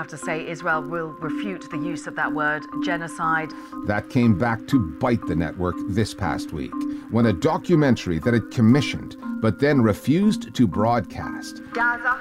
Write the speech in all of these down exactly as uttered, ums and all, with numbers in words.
have to say Israel will refute the use of that word, genocide. That came back to bite the network this past week, when a documentary that it commissioned but then refused to broadcast. Gaza,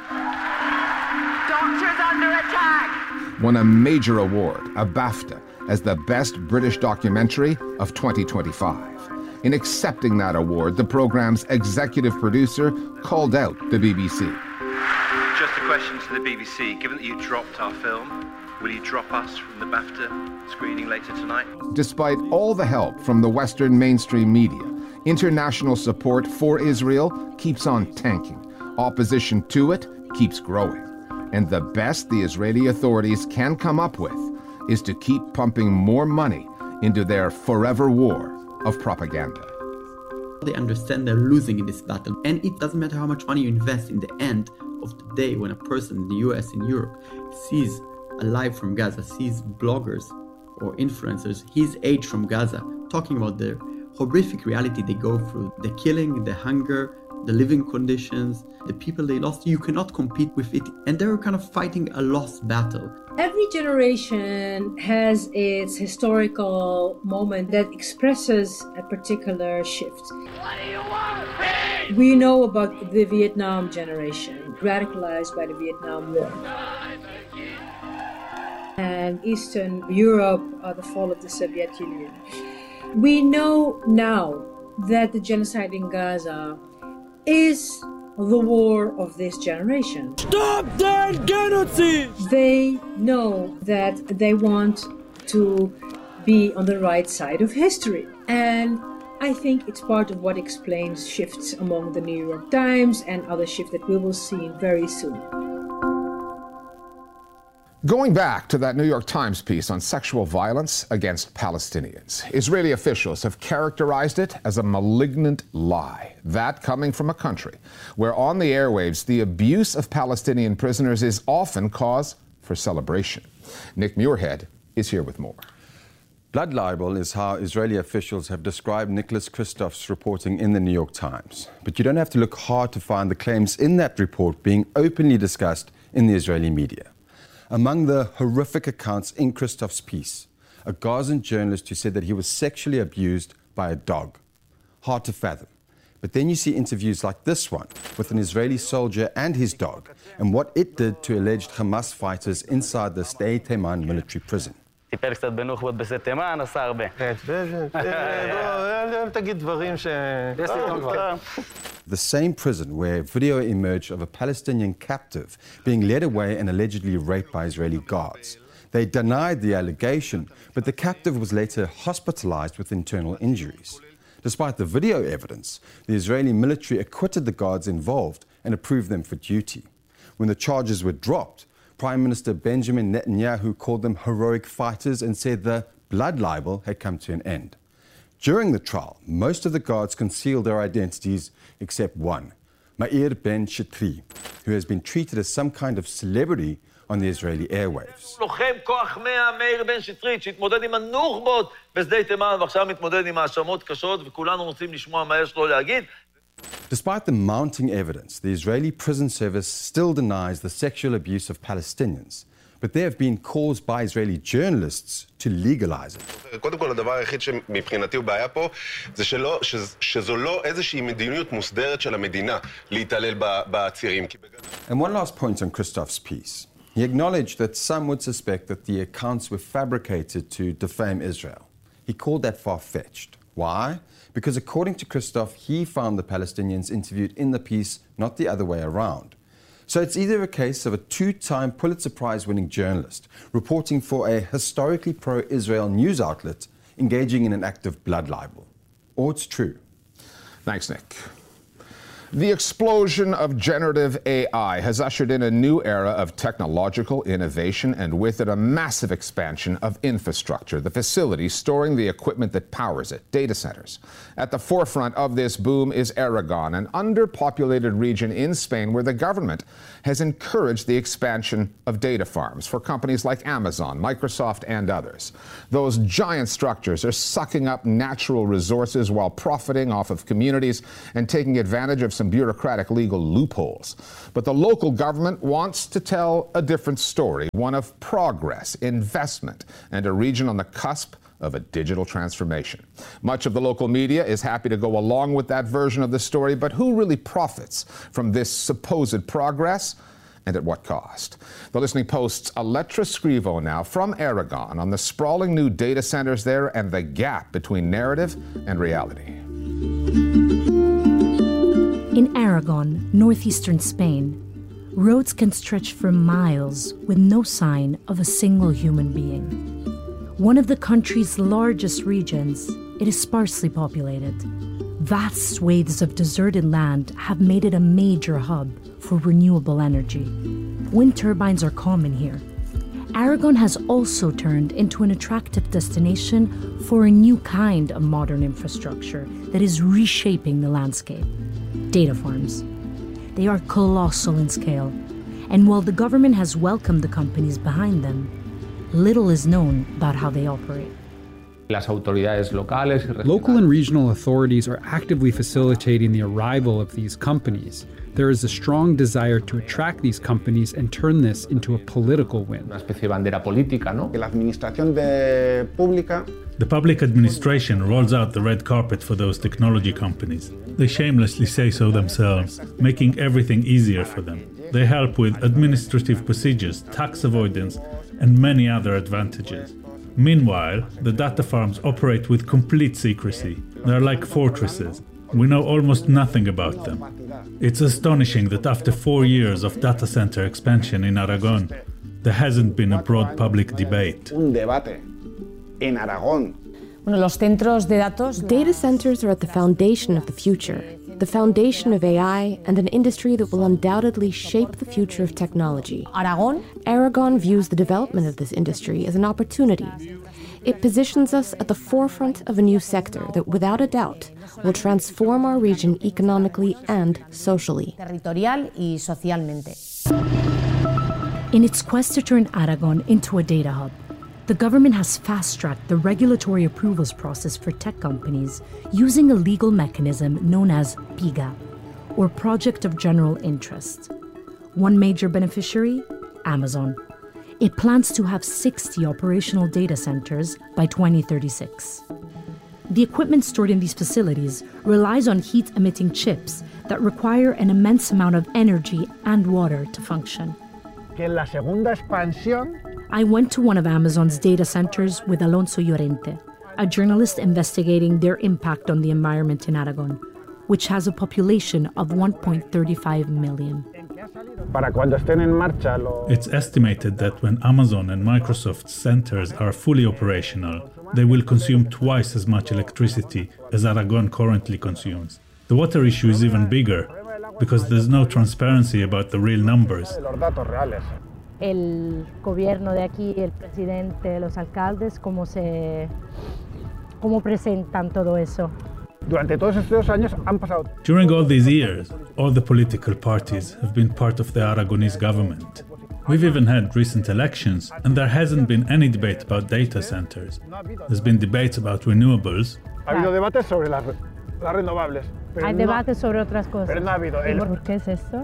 doctors under attack! Won a major award, a BAFTA, as the best British documentary of twenty twenty-five. In accepting that award, the program's executive producer called out the B B C. Just a question to the B B C. Given that you dropped our film, will you drop us from the BAFTA screening later tonight? Despite all the help from the Western mainstream media, international support for Israel keeps on tanking. Opposition to it keeps growing. And the best the Israeli authorities can come up with is to keep pumping more money into their forever war of propaganda. They understand they're losing in this battle, and it doesn't matter how much money you invest. In the end of the day, when a person in the U S, in Europe, sees a live from Gaza, sees bloggers or influencers his age from Gaza talking about the horrific reality they go through, the killing, the hunger, the living conditions, the people they lost, you cannot compete with it. And they're kind of fighting a lost battle. Every generation has its historical moment that expresses a particular shift. What do you want? We know about the Vietnam generation, radicalized by the Vietnam War. And Eastern Europe, uh, the fall of the Soviet Union. We know now that the genocide in Gaza is the war of this generation. Stop that genocide! They know that they want to be on the right side of history. And I think it's part of what explains shifts among the New York Times and other shifts that we will see very soon. Going back to that New York Times piece on sexual violence against Palestinians, Israeli officials have characterized it as a malignant lie. That coming from a country where on the airwaves the abuse of Palestinian prisoners is often cause for celebration. Nick Muirhead is here with more. Blood libel is how Israeli officials have described Nicholas Kristof's reporting in the New York Times. But you don't have to look hard to find the claims in that report being openly discussed in the Israeli media. Among the horrific accounts in Kristof's piece, a Gazan journalist who said that he was sexually abused by a dog. Hard to fathom. But then you see interviews like this one with an Israeli soldier and his dog and what it did to alleged Hamas fighters inside the Sde Teiman military prison. סיפר קצת בנוח'בות בשדה תימן, עשה הרבה. אל תגיד דברים ש... The same prison where video emerged of a Palestinian captive being led away and allegedly raped by Israeli guards. They denied the allegation, but the captive was later hospitalized with internal injuries. Despite the video evidence, the Israeli military acquitted the guards involved and approved them for duty. When the charges were dropped, Prime Minister Benjamin Netanyahu called them heroic fighters and said the blood libel had come to an end. During the trial, most of the guards concealed their identities except one, Meir Ben Shetri, who has been treated as some kind of celebrity on the Israeli airwaves. לוחם כוח מאה, מאיר בן שטרית, שהתמודד עם הנוח'בות בשדה תימן, ועכשיו מתמודד עם האשמות קשות, וכולנו רוצים לשמוע מה יש לו להגיד. Despite the mounting evidence, the Israeli prison service still denies the sexual abuse of Palestinians. But there have been calls by Israeli journalists to legalize it. קודם כל, הדבר היחיד שמבחינתי הוא בעיה פה, זה שלא, שזו לא איזושהי מדיניות מוסדרת של המדינה להתעלל בעצירים. And one last point on Kristof's piece. He acknowledged that some would suspect that the accounts were fabricated to defame Israel. He called that far-fetched. Why? Because according to Kristof, he found the Palestinians interviewed in the piece, not the other way around. So it's either a case of a two-time Pulitzer Prize-winning journalist reporting for a historically pro-Israel news outlet engaging in an act of blood libel, or it's true. Thanks, Nick. The explosion of generative A I has ushered in a new era of technological innovation and with it a massive expansion of infrastructure, the facilities storing the equipment that powers it, data centers. At the forefront of this boom is Aragon, an underpopulated region in Spain where the government has encouraged the expansion of data farms for companies like Amazon, Microsoft, and others. Those giant structures are sucking up natural resources while profiting off of communities and taking advantage of some bureaucratic legal loopholes. But the local government wants to tell a different story, one of progress, investment, and a region on the cusp of a digital transformation. Much of the local media is happy to go along with that version of the story, but who really profits from this supposed progress, and at what cost? The Listening Post's Aletra Scrivo now from Aragon on the sprawling new data centers there and the gap between narrative and reality. In Aragon, northeastern Spain, roads can stretch for miles with no sign of a single human being. One of the country's largest regions, it is sparsely populated. Vast swathes of deserted land have made it a major hub for renewable energy. Wind turbines are common here. Aragon has also turned into an attractive destination for a new kind of modern infrastructure that is reshaping the landscape: data farms. They are colossal in scale, and while the government has welcomed the companies behind them, little is known about how they operate. Local and regional authorities are actively facilitating the arrival of these companies. There is a strong desire to attract these companies and turn this into a political win. The public administration rolls out the red carpet for those technology companies. They shamelessly say so themselves, making everything easier for them. They help with administrative procedures, tax avoidance, and many other advantages. Meanwhile, the data farms operate with complete secrecy. They're like fortresses. We know almost nothing about them. It's astonishing that after four years of data center expansion in Aragon, there hasn't been a broad public debate. Data centers are at the foundation of the future, the foundation of A I and an industry that will undoubtedly shape the future of technology. Aragon? Aragon views the development of this industry as an opportunity. It positions us at the forefront of a new sector that, without a doubt, will transform our region economically and socially. In its quest to turn Aragon into a data hub, the government has fast-tracked the regulatory approvals process for tech companies using a legal mechanism known as PIGA, or Project of General Interest. One major beneficiary? Amazon. It plans to have sixty operational data centers by twenty thirty-six. The equipment stored in these facilities relies on heat-emitting chips that require an immense amount of energy and water to function. I went to one of Amazon's data centers with Alonso Llorente, a journalist investigating their impact on the environment in Aragon, which has a population of one point three five million. It's estimated that when Amazon and Microsoft centers are fully operational, they will consume twice as much electricity as Aragon currently consumes. The water issue is even bigger, because there's no transparency about the real numbers. El gobierno de aquí, el presidente, los alcaldes, cómo se, cómo presentan todo eso. During all these years, all the political parties have been part of the Aragonese government. We've even had recent elections, and there hasn't been any debate about data centers. There's been debates about renewables. Hay debates sobre otras cosas. ¿Por qué es esto?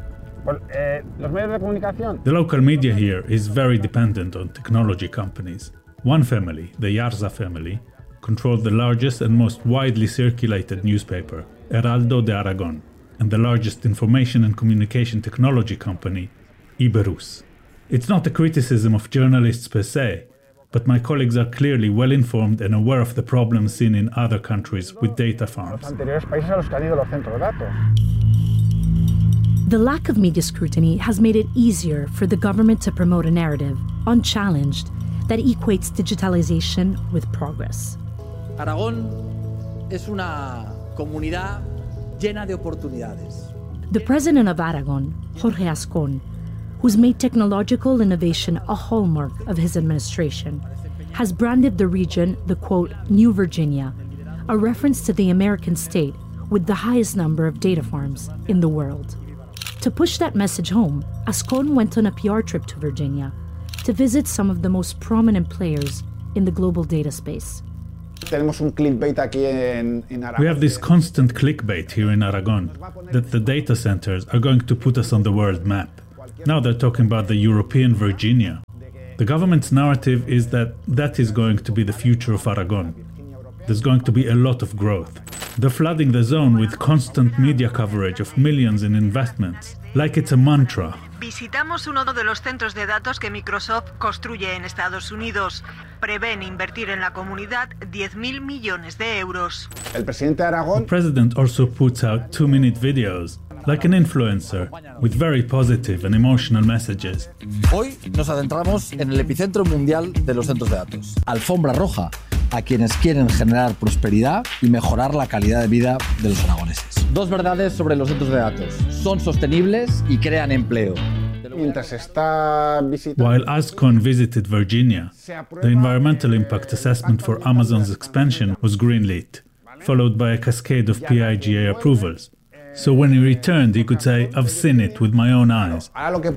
The local media here is very dependent on technology companies. One family, the Yarza family, controlled the largest and most widely circulated newspaper, Heraldo de Aragon, and the largest information and communication technology company, Iberus. It's not a criticism of journalists per se, but my colleagues are clearly well informed and aware of the problems seen in other countries with data farms. The lack of media scrutiny has made it easier for the government to promote a narrative, unchallenged, that equates digitalization with progress. Aragón es una comunidad llena de oportunidades. The president of Aragon, Jorge Ascon, who's made technological innovation a hallmark of his administration, has branded the region the, quote, New Virginia, a reference to the American state with the highest number of data farms in the world. To push that message home, Ascon went on a P R trip to Virginia to visit some of the most prominent players in the global data space. We have this constant clickbait here in Aragon, that the data centers are going to put us on the world map. Now they're talking about the European Virginia. The government's narrative is that that is going to be the future of Aragon. There's going to be a lot of growth. They're flooding the zone with constant media coverage of millions in investments, like it's a mantra. Visitamos uno de los centros de datos que Microsoft construye en Estados Unidos. Prevén invertir en la comunidad diez mil millones de euros. The president also puts out two-minute videos, like an influencer, with very positive and emotional messages. Hoy nos adentramos en el epicentro mundial de los centros de datos. Alfombra roja a quienes quieren generar prosperidad y mejorar la calidad de vida de los aragoneses. Dos verdades sobre los centros de datos. Son sostenibles y crean empleo. While Ascon visited Virginia, the environmental impact assessment for Amazon's expansion was greenlit, followed by a cascade of P I G A approvals. So when he returned, he could say, I've seen it with my own eyes.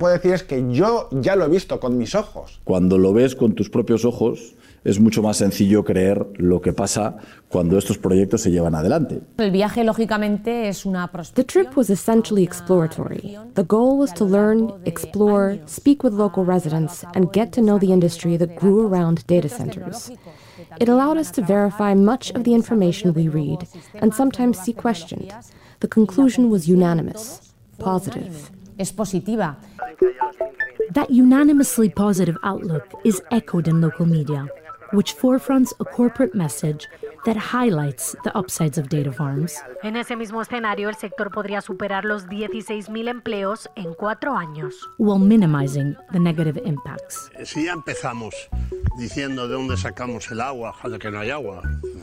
Cuando lo ves con tus propios ojos, es mucho más sencillo creer lo que pasa cuando estos proyectos se llevan adelante. El viaje, lógicamente, es una The trip was essentially exploratory. The goal was to learn, explore, speak with local residents, and get to know the industry that grew around data centers. It allowed us to verify much of the information we read, and sometimes see questioned. The conclusion was unanimous, positive. Es positiva. That unanimously positive outlook is echoed in local media, which forefronts a corporate message that highlights the upsides of data farms. En ese mismo escenario, el sector podría superar los dieciséis mil empleos en cuatro años. While minimizing the negative impacts. Si ya empezamos diciendo de dónde sacamos el agua, de que no hay agua,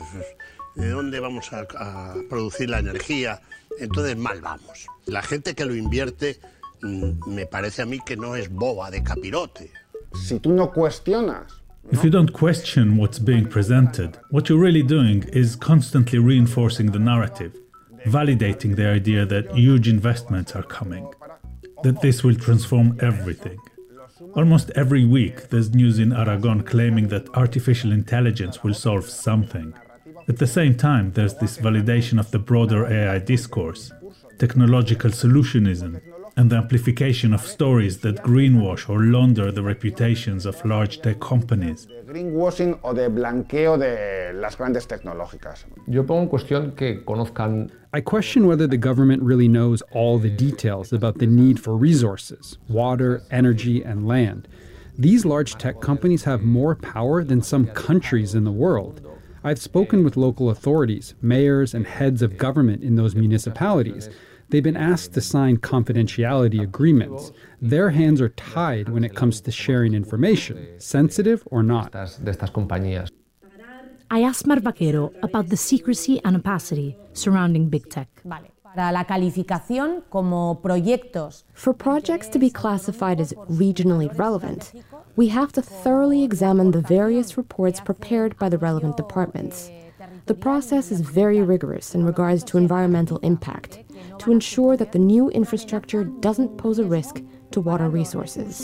de dónde vamos a, a producir la energía, entonces mal vamos. La gente que lo invierte, me parece a mí que no es boba de capirote. Si tú no cuestionas, If you don't question what's being presented, what you're really doing is constantly reinforcing the narrative, validating the idea that huge investments are coming, that this will transform everything. Almost every week, there's news in Aragon claiming that artificial intelligence will solve something. At the same time, there's this validation of the broader A I discourse, technological solutionism, and the amplification of stories that greenwash or launder the reputations of large tech companies. Greenwashing o de blanqueo de las grandes tecnológicas. Yo pongo en cuestión que conozcan. I question whether the government really knows all the details about the need for resources, water, energy, and land. These large tech companies have more power than some countries in the world. I've spoken with local authorities, mayors, and heads of government in those municipalities. They've been asked to sign confidentiality agreements. Their hands are tied when it comes to sharing information, sensitive or not. I asked Mar Vaquero about the secrecy and opacity surrounding big tech. Para la calificación como proyectos. For projects to be classified as regionally relevant, we have to thoroughly examine the various reports prepared by the relevant departments. The process is very rigorous in regards to environmental impact, to ensure that the new infrastructure doesn't pose a risk to water resources.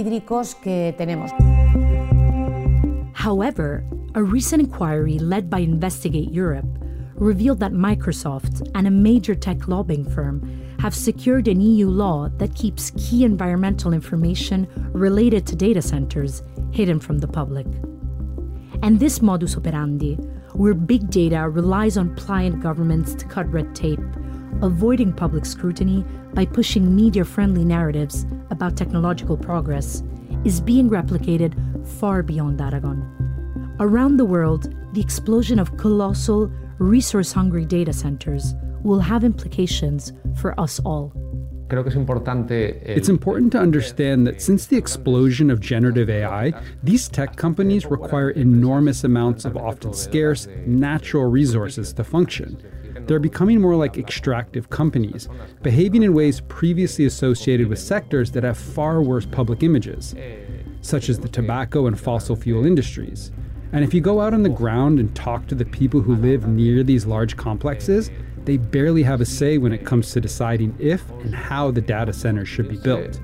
However, a recent inquiry led by Investigate Europe revealed that Microsoft and a major tech lobbying firm have secured an E U law that keeps key environmental information related to data centers hidden from the public. And this modus operandi, where big data relies on pliant governments to cut red tape, avoiding public scrutiny by pushing media-friendly narratives about technological progress, is being replicated far beyond Aragon. Around the world, the explosion of colossal, resource-hungry data centers will have implications for us all. It's important to understand that since the explosion of generative A I, these tech companies require enormous amounts of often scarce, natural resources to function. They're becoming more like extractive companies, behaving in ways previously associated with sectors that have far worse public images, such as the tobacco and fossil fuel industries. And if you go out on the ground and talk to the people who live near these large complexes, they barely have a say when it comes to deciding if and how the data centers should be built.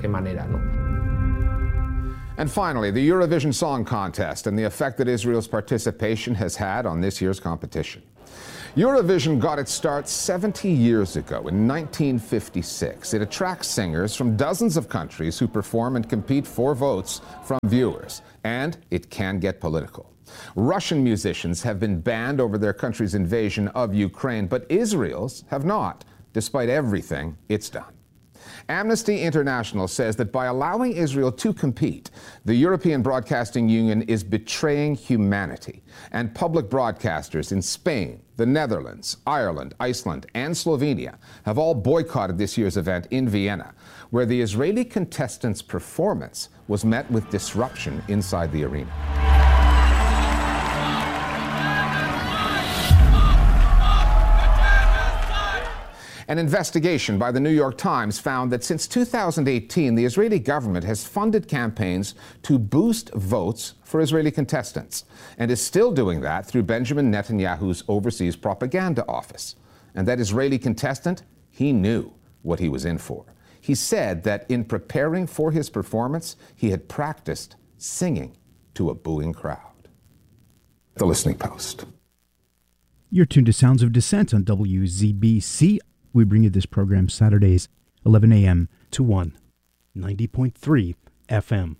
And finally, the Eurovision Song Contest and the effect that Israel's participation has had on this year's competition. Eurovision got its start seventy years ago in nineteen fifty-six. It attracts singers from dozens of countries who perform and compete for votes from viewers. And it can get political. Russian musicians have been banned over their country's invasion of Ukraine, but Israel's have not, despite everything it's done. Amnesty International says that by allowing Israel to compete, the European Broadcasting Union is betraying humanity. And public broadcasters in Spain, the Netherlands, Ireland, Iceland, and Slovenia have all boycotted this year's event in Vienna, where the Israeli contestants' performance was met with disruption inside the arena. An investigation by the New York Times found that since two thousand eighteen, the Israeli government has funded campaigns to boost votes for Israeli contestants, and is still doing that through Benjamin Netanyahu's Overseas Propaganda Office. And that Israeli contestant, he knew what he was in for. He said that in preparing for his performance, he had practiced singing to a booing crowd. The Listening Post. You're tuned to Sounds of Dissent on W Z B C. We bring you this program Saturdays, eleven a.m. to one, ninety point three F M.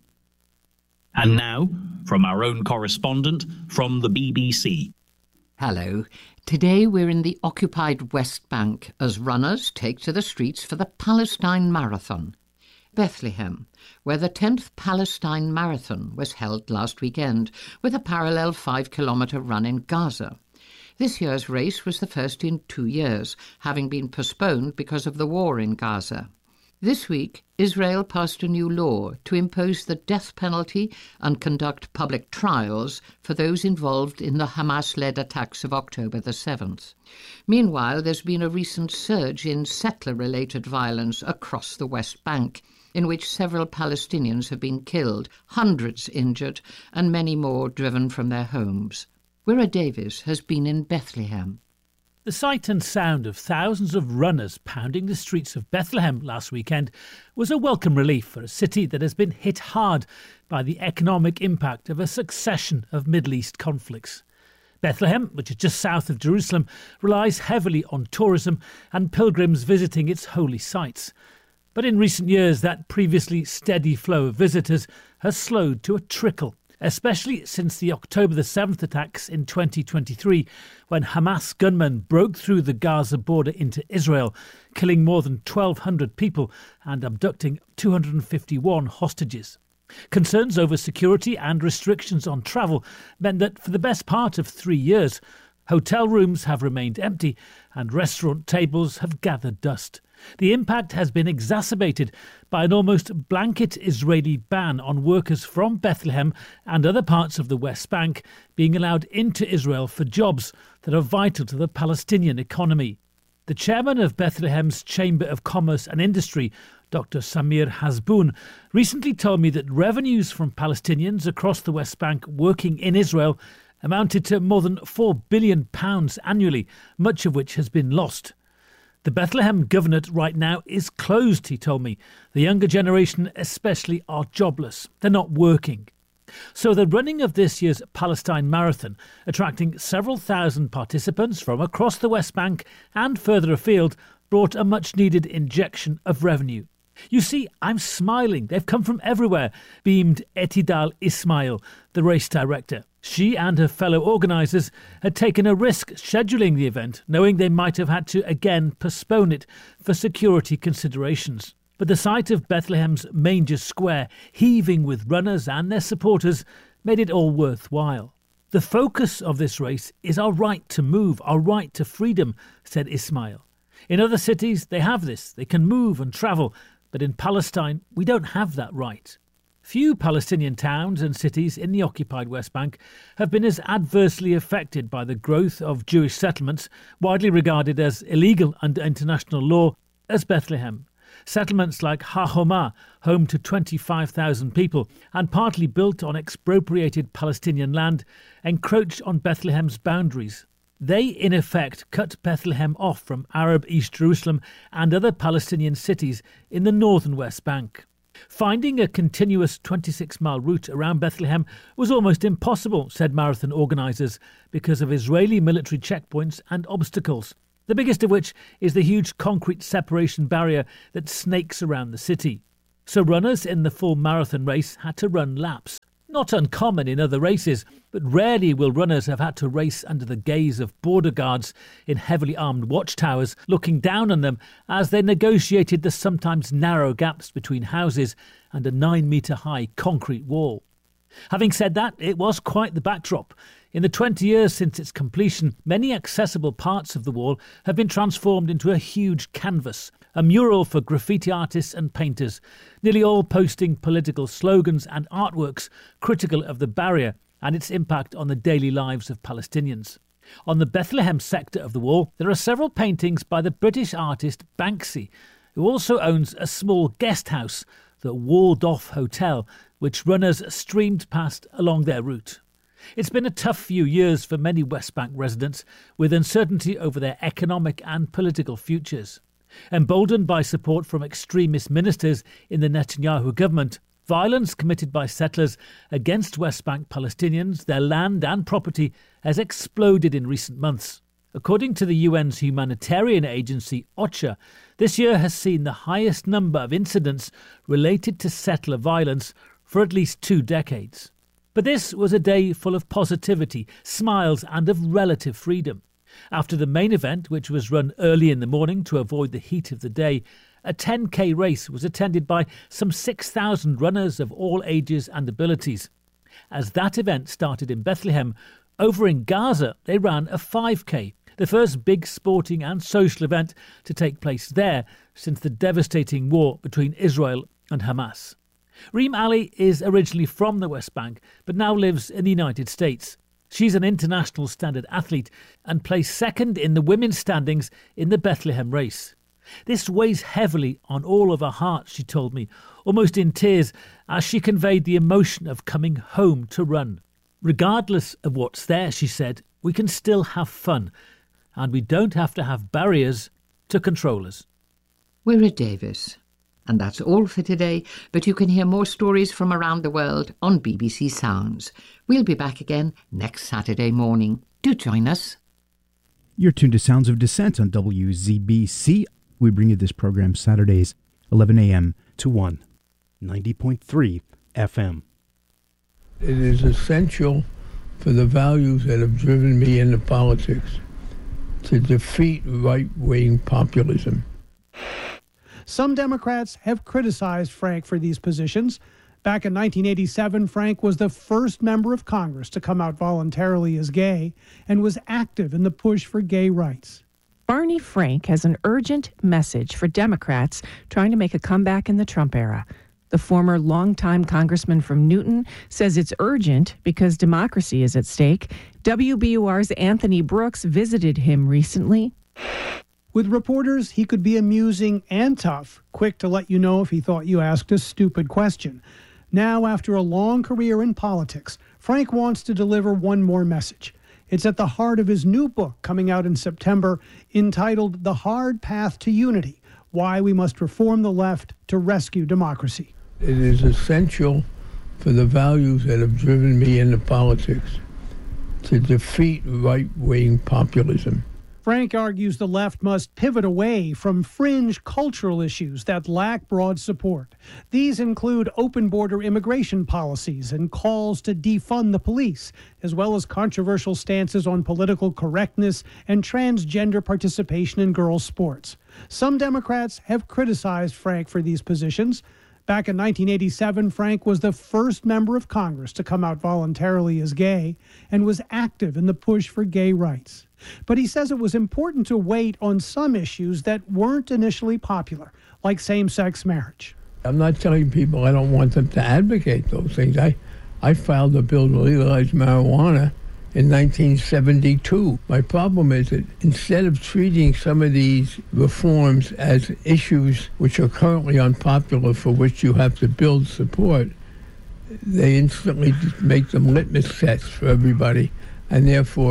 And now, from our own correspondent from the B B C. Hello. Today we're in the occupied West Bank as runners take to the streets for the Palestine Marathon. Bethlehem, where the tenth Palestine Marathon was held last weekend, with a parallel five-kilometre run in Gaza. This year's race was the first in two years, having been postponed because of the war in Gaza. This week, Israel passed a new law to impose the death penalty and conduct public trials for those involved in the Hamas-led attacks of October the seventh. Meanwhile, there's been a recent surge in settler-related violence across the West Bank, in which several Palestinians have been killed, hundreds injured, and many more driven from their homes. Wira Davis has been in Bethlehem. The sight and sound of thousands of runners pounding the streets of Bethlehem last weekend was a welcome relief for a city that has been hit hard by the economic impact of a succession of Middle East conflicts. Bethlehem, which is just south of Jerusalem, relies heavily on tourism and pilgrims visiting its holy sites. But in recent years, that previously steady flow of visitors has slowed to a trickle, especially since the October the seventh attacks in twenty twenty-three, when Hamas gunmen broke through the Gaza border into Israel, killing more than twelve hundred people and abducting two hundred fifty-one hostages. Concerns over security and restrictions on travel meant that for the best part of three years, hotel rooms have remained empty and restaurant tables have gathered dust. The impact has been exacerbated by an almost blanket Israeli ban on workers from Bethlehem and other parts of the West Bank being allowed into Israel for jobs that are vital to the Palestinian economy. The chairman of Bethlehem's Chamber of Commerce and Industry, Doctor Samir Hasboun, recently told me that revenues from Palestinians across the West Bank working in Israel amounted to more than four billion pounds annually, much of which has been lost. The Bethlehem Governorate right now is closed, he told me. The younger generation especially are jobless. They're not working. So the running of this year's Palestine Marathon, attracting several thousand participants from across the West Bank and further afield, brought a much-needed injection of revenue. You see, I'm smiling. They've come from everywhere, beamed Etidal Ismail, the race director. She and her fellow organisers had taken a risk scheduling the event, knowing they might have had to again postpone it for security considerations. But the sight of Bethlehem's manger square heaving with runners and their supporters made it all worthwhile. The focus of this race is our right to move, our right to freedom, said Ismail. In other cities, they have this. They can move and travel. But in Palestine, we don't have that right. Few Palestinian towns and cities in the occupied West Bank have been as adversely affected by the growth of Jewish settlements, widely regarded as illegal under international law, as Bethlehem. Settlements like HaHoma, home to twenty-five thousand people and partly built on expropriated Palestinian land, encroach on Bethlehem's boundaries. They, in effect, cut Bethlehem off from Arab East Jerusalem and other Palestinian cities in the northern West Bank. Finding a continuous twenty-six mile route around Bethlehem was almost impossible, said marathon organisers, because of Israeli military checkpoints and obstacles, the biggest of which is the huge concrete separation barrier that snakes around the city. So runners in the full marathon race had to run laps. Not uncommon in other races, but rarely will runners have had to race under the gaze of border guards in heavily armed watchtowers looking down on them as they negotiated the sometimes narrow gaps between houses and a nine metre high concrete wall. Having said that, it was quite the backdrop. In the twenty years since its completion, many accessible parts of the wall have been transformed into a huge canvas, a mural for graffiti artists and painters, nearly all posting political slogans and artworks critical of the barrier and its impact on the daily lives of Palestinians. On the Bethlehem sector of the wall, there are several paintings by the British artist Banksy, who also owns a small guest house, the Walled-Off Hotel, which runners streamed past along their route. It's been a tough few years for many West Bank residents, with uncertainty over their economic and political futures. Emboldened by support from extremist ministers in the Netanyahu government, violence committed by settlers against West Bank Palestinians, their land and property, has exploded in recent months. According to the U N's humanitarian agency OCHA, this year has seen the highest number of incidents related to settler violence for at least two decades. But this was a day full of positivity, smiles and of relative freedom. After the main event, which was run early in the morning to avoid the heat of the day, a ten K race was attended by some six thousand runners of all ages and abilities. As that event started in Bethlehem, over in Gaza they ran a five K, the first big sporting and social event to take place there since the devastating war between Israel and Hamas. Reem Ali is originally from the West Bank, but now lives in the United States. She's an international standard athlete and placed second in the women's standings in the Bethlehem race. This weighs heavily on all of her heart, she told me, almost in tears, as she conveyed the emotion of coming home to run. Regardless of what's there, she said, we can still have fun, and we don't have to have barriers to control us. We're at Davis. And that's all for today, but you can hear more stories from around the world on B B C Sounds. We'll be back again next Saturday morning. Do join us. You're tuned to Sounds of Dissent on W Z B C. We bring you this program Saturdays, eleven a.m. to one, ninety point three F M. It is essential for the values that have driven me into politics to defeat right-wing populism. Some Democrats have criticized Frank for these positions. Back in nineteen eighty-seven, Frank was the first member of Congress to come out voluntarily as gay and was active in the push for gay rights. Barney Frank has an urgent message for Democrats trying to make a comeback in the Trump era. The former longtime congressman from Newton says it's urgent because democracy is at stake. W B U R's Anthony Brooks visited him recently. With reporters, he could be amusing and tough, quick to let you know if he thought you asked a stupid question. Now, after a long career in politics, Frank wants to deliver one more message. It's at the heart of his new book coming out in September, entitled The Hard Path to Unity: Why We Must Reform the Left to Rescue Democracy. It is essential for the values that have driven me into politics to defeat right-wing populism. Frank argues the left must pivot away from fringe cultural issues that lack broad support. These include open border immigration policies and calls to defund the police, as well as controversial stances on political correctness and transgender participation in girls' sports. Some Democrats have criticized Frank for these positions. Back in nineteen eighty-seven, Frank was the first member of Congress to come out voluntarily as gay and was active in the push for gay rights. But he says it was important to wait on some issues that weren't initially popular, like same-sex marriage. I'm not telling people I don't want them to advocate those things. I, I filed a bill to legalize marijuana in nineteen seventy-two. My problem is that instead of treating some of these reforms as issues which are currently unpopular for which you have to build support, they instantly make them litmus tests for everybody and therefore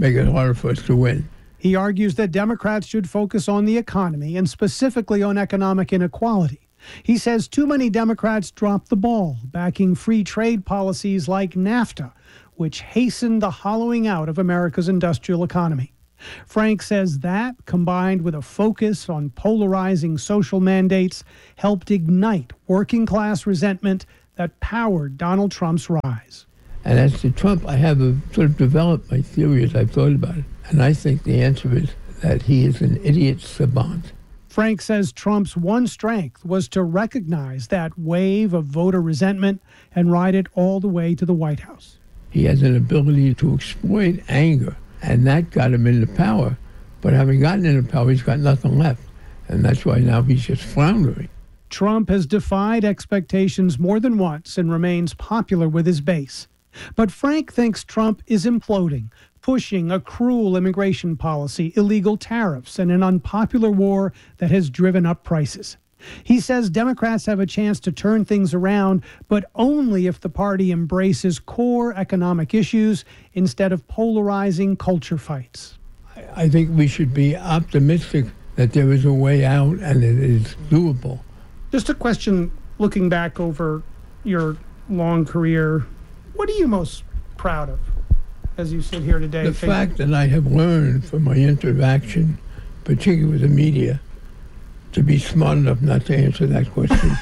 make it harder for us to win. He argues that Democrats should focus on the economy and specifically on economic inequality. He says too many Democrats dropped the ball, backing free trade policies like NAFTA, which hastened the hollowing out of America's industrial economy. Frank says that, combined with a focus on polarizing social mandates, helped ignite working-class resentment that powered Donald Trump's rise. And as to Trump, I have a, sort of developed my theory as I've thought about it. And I think the answer is that he is an idiot savant. Frank says Trump's one strength was to recognize that wave of voter resentment and ride it all the way to the White House. He has an ability to exploit anger, and that got him into power. But having gotten into power, he's got nothing left. And that's why now he's just floundering. Trump has defied expectations more than once and remains popular with his base. But Frank thinks Trump is imploding, pushing a cruel immigration policy, illegal tariffs, and an unpopular war that has driven up prices. He says Democrats have a chance to turn things around, but only if the party embraces core economic issues instead of polarizing culture fights. I think we should be optimistic that there is a way out and it is doable. Just a question, looking back over your long career, what are you most proud of as you sit here today? The fact that I have learned from my interaction, particularly with the media, to be smart enough not to answer that question.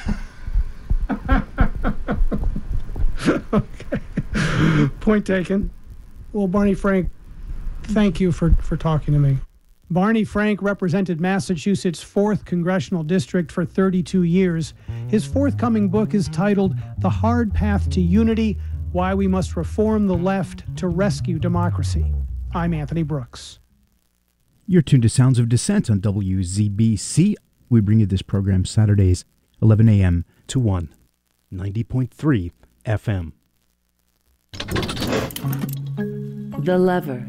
Okay. Point taken. Well, Barney Frank, thank you for, for talking to me. Barney Frank represented Massachusetts' fourth Congressional District for thirty-two years. His forthcoming book is titled The Hard Path to Unity, Why We Must Reform the Left to Rescue Democracy. I'm Anthony Brooks. You're tuned to Sounds of Dissent on W Z B C. We bring you this program Saturdays, eleven a.m. to one, ninety point three F M. The Lever.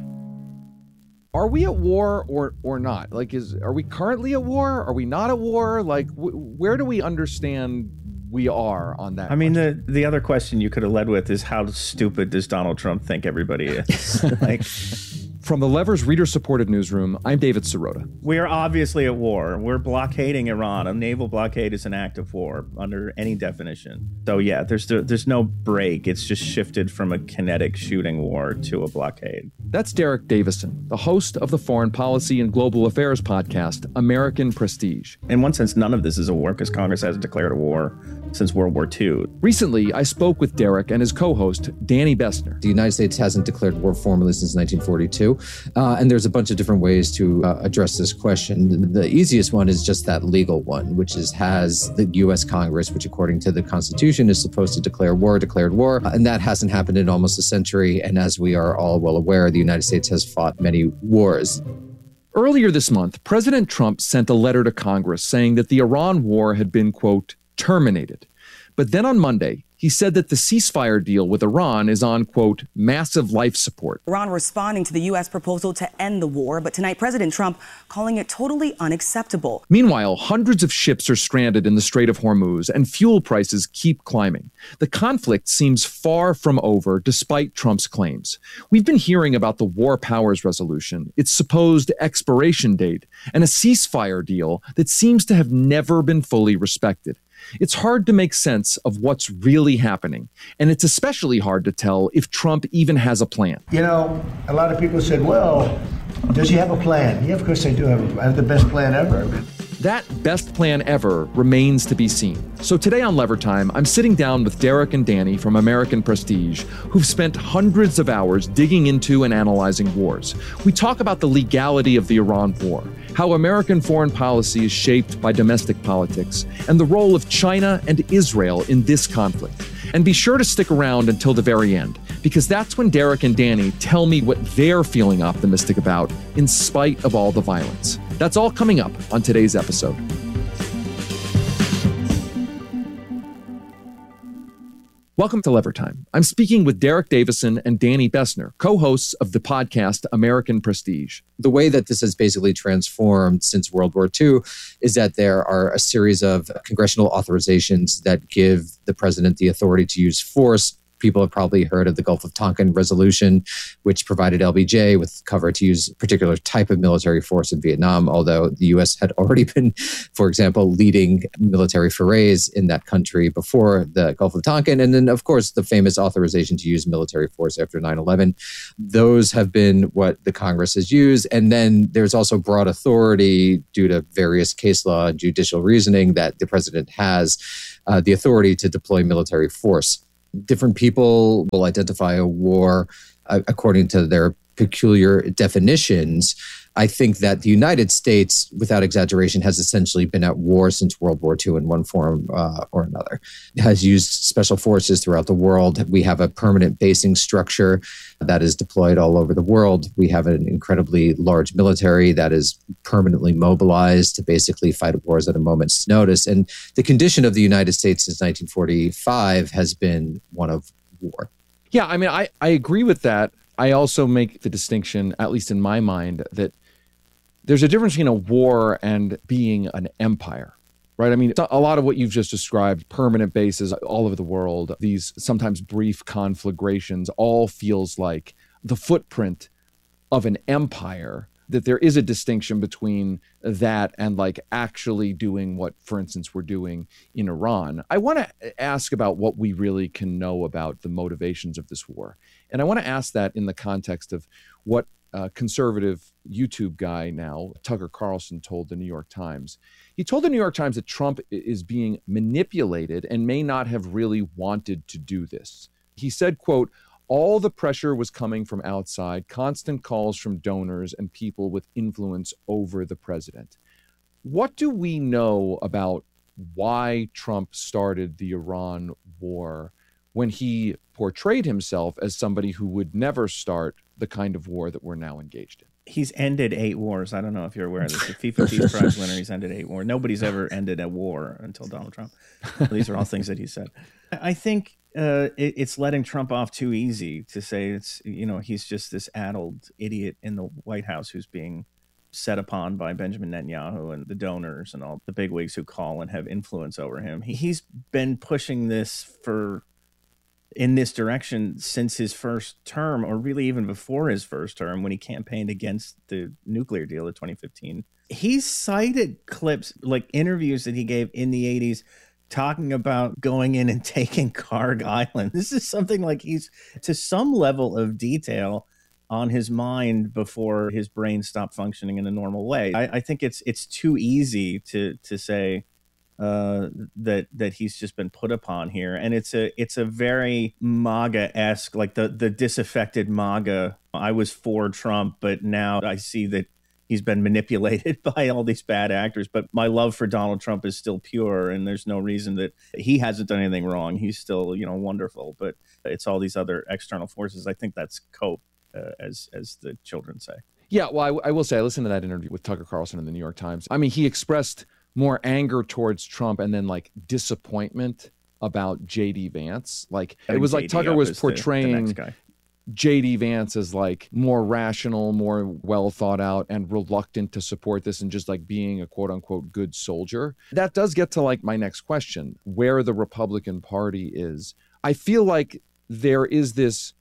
Are we at war or or not? Like, is are we currently at war? Are we not at war? Like, w- where do we understand we are on that? I mean, question? the the other question you could have led with is how stupid does Donald Trump think everybody is? Like, from the Lever's reader-supported newsroom, I'm David Sirota. We are obviously at war. We're blockading Iran. A naval blockade is an act of war under any definition. So yeah, there's there's no break. It's just shifted from a kinetic shooting war to a blockade. That's Derek Davison, the host of the foreign policy and global affairs podcast, American Prestige. In one sense, none of this is a war because Congress hasn't declared a war since World War Two. Recently, I spoke with Derek and his co-host, Danny Bessner. The United States hasn't declared war formally since nineteen forty-two. Uh, and there's a bunch of different ways to uh, address this question. The easiest one is just that legal one, which is has the U S Congress, which according to the Constitution is supposed to declare war, declared war. Uh, and that hasn't happened in almost a century. And as we are all well aware, the United States has fought many wars. Earlier this month, President Trump sent a letter to Congress saying that the Iran war had been, quote, terminated. But then on Monday, he said that the ceasefire deal with Iran is on, quote, massive life support. Iran responding to the U S proposal to end the war, but tonight President Trump calling it totally unacceptable. Meanwhile, hundreds of ships are stranded in the Strait of Hormuz and fuel prices keep climbing. The conflict seems far from over despite Trump's claims. We've been hearing about the War Powers Resolution, its supposed expiration date, and a ceasefire deal that seems to have never been fully respected. It's hard to make sense of what's really happening, and it's especially hard to tell if Trump even has a plan. You know, a lot of people said, well, does he have a plan? Yeah, of course I do have, I have the best plan ever. That best plan ever remains to be seen. So today on Lever Time, I'm sitting down with Derek and Danny from American Prestige, who've spent hundreds of hours digging into and analyzing wars. We talk about the legality of the Iran war, how American foreign policy is shaped by domestic politics, and the role of China and Israel in this conflict. And be sure to stick around until the very end, because that's when Derek and Danny tell me what they're feeling optimistic about in spite of all the violence. That's all coming up on today's episode. Welcome to Lever Time. I'm speaking with Derek Davison and Danny Bessner, co-hosts of the podcast American Prestige. The way that this has basically transformed since World War Two is that there are a series of congressional authorizations that give the president the authority to use force people have probably heard of the Gulf of Tonkin Resolution, which provided L B J with cover to use a particular type of military force in Vietnam, although the U S had already been, for example, leading military forays in that country before the Gulf of Tonkin. And then, of course, the famous authorization to use military force after nine eleven. Those have been what the Congress has used. And then there's also broad authority due to various case law and judicial reasoning that the president has uh, the authority to deploy military force. Different people will identify a war uh, according to their peculiar definitions. I think that the United States, without exaggeration, has essentially been at war since World War Two in one form uh, or another. It has used special forces throughout the world. We have a permanent basing structure that is deployed all over the world. We have an incredibly large military that is permanently mobilized to basically fight wars at a moment's notice. And the condition of the United States since nineteen forty-five has been one of war. Yeah, I mean, I, I agree with that. I also make the distinction, at least in my mind, that there's a difference between a war and being an empire, right? I mean, a lot of what you've just described, permanent bases all over the world, these sometimes brief conflagrations, all feels like the footprint of an empire, that there is a distinction between that and like actually doing what, for instance, we're doing in Iran. I want to ask about what we really can know about the motivations of this war. And I want to ask that in the context of what a conservative YouTube guy now, Tucker Carlson, told the New York Times. He told the New York Times that Trump is being manipulated and may not have really wanted to do this. He said, quote, "All the pressure was coming from outside, constant calls from donors and people with influence over the president." What do we know about why Trump started the Iran war when he portrayed himself as somebody who would never start the kind of war that we're now engaged in? He's ended eight wars. I don't know if you're aware of this. The FIFA Peace Prize winner, he's ended eight wars. Nobody's ever ended a war until Donald Trump. These are all things that he said. I think uh, it, it's letting Trump off too easy to say it's, you know, he's just this addled idiot in the White House who's being set upon by Benjamin Netanyahu and the donors and all the bigwigs who call and have influence over him. He, he's been pushing this for in this direction since his first term, or really even before his first term when he campaigned against the nuclear deal of twenty fifteen. He's cited clips, like interviews that he gave in the eighties, talking about going in and taking Karg Island. This is something like he's to some level of detail on his mind before his brain stopped functioning in a normal way. I, I think it's it's too easy to to say Uh, that that he's just been put upon here, and it's a it's a very MAGA-esque, like the the disaffected MAGA. I was for Trump, but now I see that he's been manipulated by all these bad actors. But my love for Donald Trump is still pure, and there's no reason that he hasn't done anything wrong. He's still, you know, wonderful. But it's all these other external forces. I think that's cope, uh, as as the children say. Yeah, well, I, I will say I listened to that interview with Tucker Carlson in the New York Times. I mean, he expressed more anger towards Trump and then like disappointment about J D Vance. Like it was like Tucker was portraying J D Vance as like more rational, more well thought out and reluctant to support this and just like being a quote unquote good soldier. That does get to like my next question, where the Republican Party is. I feel like there is this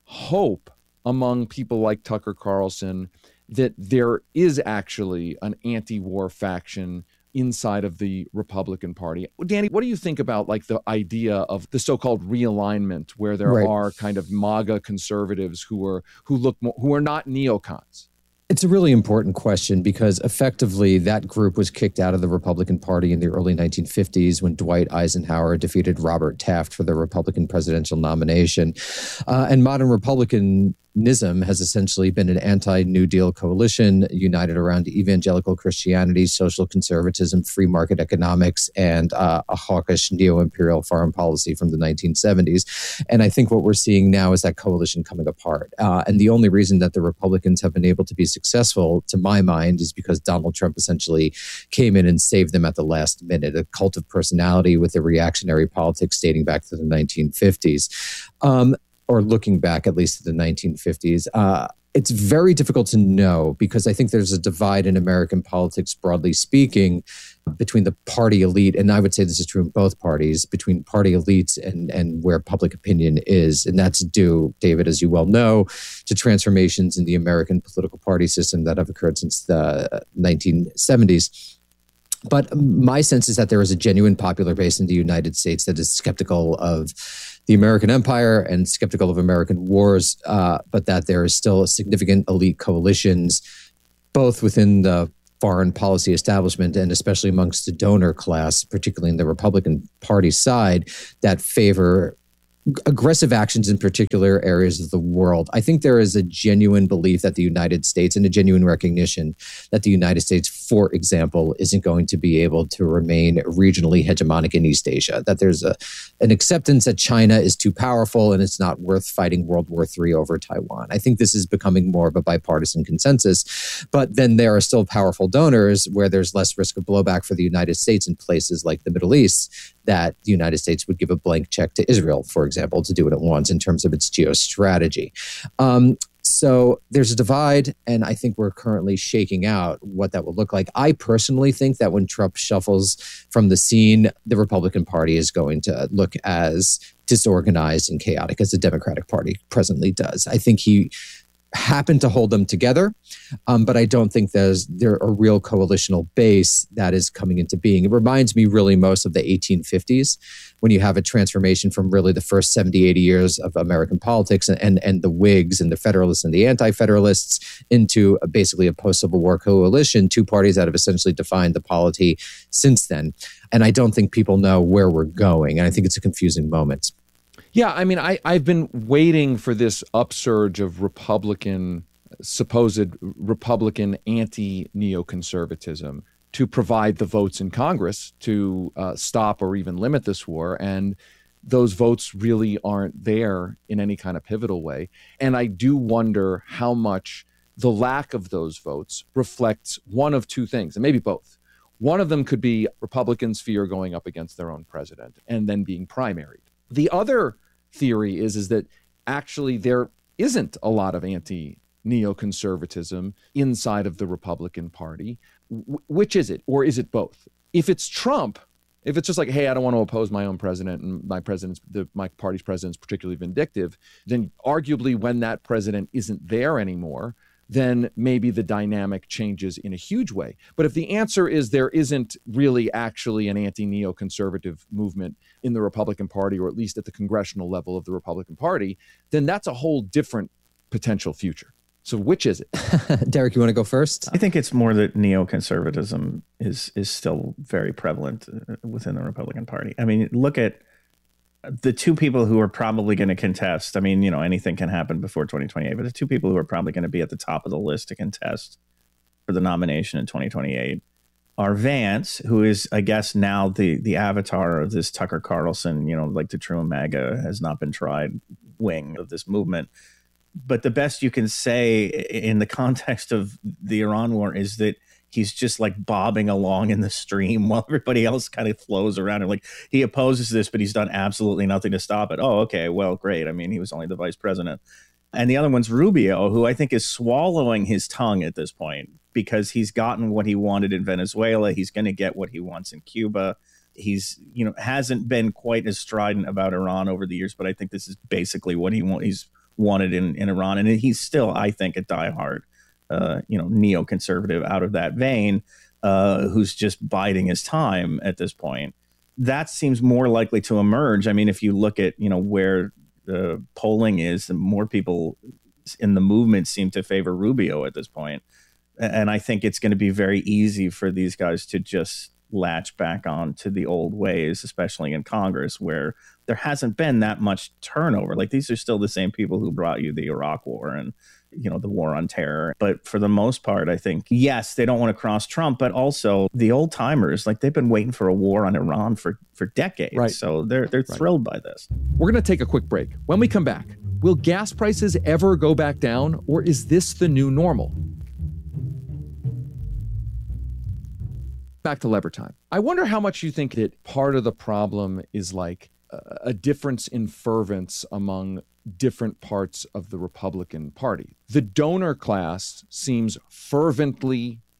hope among people like Tucker Carlson that there is actually an anti-war faction inside of the Republican Party. Danny, what do you think about like the idea of the so-called realignment, where there right. are kind of MAGA conservatives who are who look more, who are not neocons? It's a really important question because effectively that group was kicked out of the Republican Party in the early nineteen fifties when Dwight Eisenhower defeated Robert Taft for the Republican presidential nomination. Uh, and modern Republicanism has essentially been an anti-New Deal coalition united around evangelical Christianity, social conservatism, free market economics, and uh, a hawkish neo-imperial foreign policy from the nineteen seventies. And I think what we're seeing now is that coalition coming apart. Uh, and the only reason that the Republicans have been able to be successful, to my mind, is because Donald Trump essentially came in and saved them at the last minute. A cult of personality with a reactionary politics dating back to the nineteen fifties. Um, or looking back at least to the nineteen fifties. Uh, it's very difficult to know because I think there's a divide in American politics, broadly speaking, between the party elite, and I would say this is true in both parties, between party elites and, and where public opinion is. And that's due, David, as you well know, to transformations in the American political party system that have occurred since the nineteen seventies. But my sense is that there is a genuine popular base in the United States that is skeptical of the American empire and skeptical of American wars, uh, but that there is still a significant elite coalitions, both within the foreign policy establishment and especially amongst the donor class, particularly in the Republican Party side, that favor aggressive actions in particular areas of the world. I think there is a genuine belief that the United States and a genuine recognition that the United States, for example, isn't going to be able to remain regionally hegemonic in East Asia, that there's a, an acceptance that China is too powerful and it's not worth fighting World War Three over Taiwan. I think this is becoming more of a bipartisan consensus, but then there are still powerful donors where there's less risk of blowback for the United States in places like the Middle East, that the United States would give a blank check to Israel, for example, to do it at once in terms of its geostrategy. Um, so there's a divide, and I think we're currently shaking out what that will look like. I personally think that when Trump shuffles from the scene, the Republican Party is going to look as disorganized and chaotic as the Democratic Party presently does. I think he happened to hold them together, um, but I don't think there's there a real coalitional base that is coming into being. It reminds me really most of the eighteen fifties, when you have a transformation from really the first seventy, eighty years of American politics and, and, and the Whigs and the Federalists and the Anti-Federalists into a, basically a post-Civil War coalition, two parties that have essentially defined the polity since then. And I don't think people know where we're going. And I think it's a confusing moment. Yeah, I mean, I, I've been waiting for this upsurge of Republican, supposed Republican anti-neoconservatism to provide the votes in Congress to uh, stop or even limit this war. And those votes really aren't there in any kind of pivotal way. And I do wonder how much the lack of those votes reflects one of two things, and maybe both. One of them could be Republicans' fear going up against their own president and then being primaried. The other theory is, is that actually there isn't a lot of anti-neoconservatism inside of the Republican Party. W- which is it? Or is it both? If it's Trump, if it's just like, hey, I don't want to oppose my own president and my president's, the, my party's president is particularly vindictive, then arguably when that president isn't there anymore, then maybe the dynamic changes in a huge way. But if the answer is there isn't really actually an anti-neoconservative movement in the Republican Party, or at least at the congressional level of the Republican Party, then that's a whole different potential future. So which is it? Derek, you want to go first? I think it's more that neoconservatism is is still very prevalent within the Republican Party. I mean, look at the two people who are probably going to contest. I mean, you know, anything can happen before twenty twenty-eight, but the two people who are probably going to be at the top of the list to contest for the nomination in twenty twenty-eight are Vance, who is, I guess, now the the avatar of this Tucker Carlson, you know, like the true MAGA has not been tried wing of this movement. But the best you can say in the context of the Iran war is that he's just like bobbing along in the stream while everybody else kind of flows around him. Like, he opposes this, but he's done absolutely nothing to stop it. Oh, okay, well, great. I mean, he was only the vice president. And the other one's Rubio, who I think is swallowing his tongue at this point because he's gotten what he wanted in Venezuela. He's going to get what he wants in Cuba. He's, you know, hasn't been quite as strident about Iran over the years, but I think this is basically what he want. He's wanted in, in Iran. And he's still, I think, a diehard, uh, you know, neoconservative out of that vein, uh, who's just biding his time at this point. That seems more likely to emerge. I mean, if you look at, you know, where the polling is, the more people in the movement seem to favor Rubio at this point. And I think it's going to be very easy for these guys to just latch back on to the old ways, especially in Congress, where there hasn't been that much turnover. Like, these are still the same people who brought you the Iraq war and, you know, the war on terror. But for the most part, I think, yes, they don't want to cross Trump, but also the old timers, like, they've been waiting for a war on Iran for, for decades. Right. So they're, they're Right. thrilled by this. We're going to take a quick break. When we come back, will gas prices ever go back down, or is this the new normal? Back to Lever Time. I wonder how much you think that part of the problem is like a, a difference in fervence among different parts of the Republican Party. The donor class seems fervently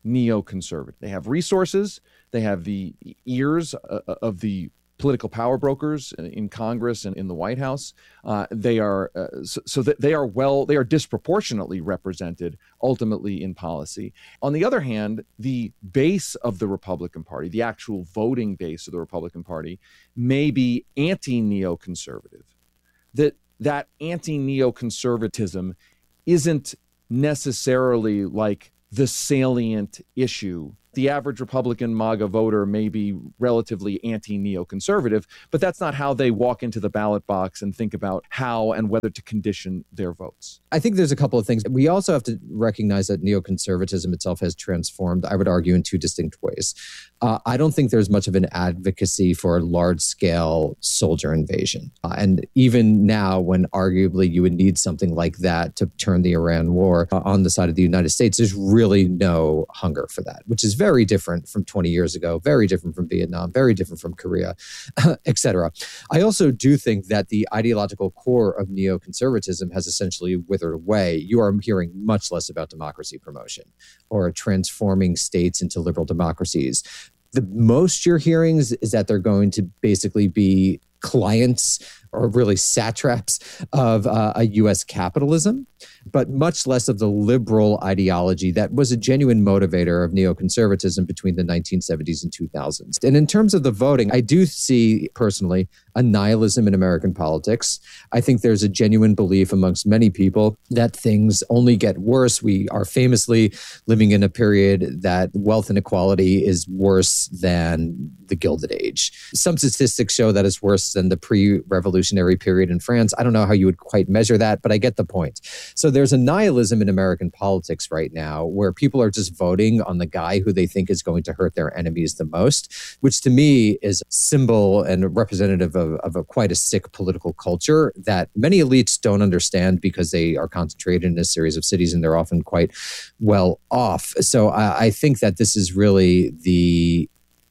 neoconservative. They have resources. They have the ears uh, of the political power brokers in Congress and in the White House. Uh, they are uh, so, so that they are well, they are disproportionately represented ultimately in policy. On the other hand, the base of the Republican Party, the actual voting base of the Republican Party, may be anti-neoconservative. That that anti-neoconservatism isn't necessarily like the salient issue. The average Republican MAGA voter may be relatively anti-neoconservative, but that's not how they walk into the ballot box and think about how and whether to condition their votes. I think there's a couple of things. We also have to recognize that neoconservatism itself has transformed, I would argue, in two distinct ways. Uh, I don't think there's much of an advocacy for large-scale soldier invasion. Uh, and even now, when arguably you would need something like that to turn the Iran war uh, on the side of the United States, there's really no hunger for that, which is very different from twenty years ago, very different from Vietnam, very different from Korea, et cetera. I also do think that the ideological core of neoconservatism has essentially withered away. You are hearing much less about democracy promotion or transforming states into liberal democracies. The most you're hearing is, is that they're going to basically be clients or really satraps of uh, a U S capitalism, but much less of the liberal ideology that was a genuine motivator of neoconservatism between the nineteen seventies and two thousands. And in terms of the voting, I do see personally a nihilism in American politics. I think there's a genuine belief amongst many people that things only get worse. We are famously living in a period that wealth inequality is worse than the Gilded Age. Some statistics show that it's worse than the pre-revolutionary period in France. I don't know how you would quite measure that, but I get the point. So there's a nihilism in American politics right now where people are just voting on the guy who they think is going to hurt their enemies the most, which to me is a symbol and representative of, of a quite a sick political culture that many elites don't understand because they are concentrated in a series of cities and they're often quite well off. So I, I think that this is really the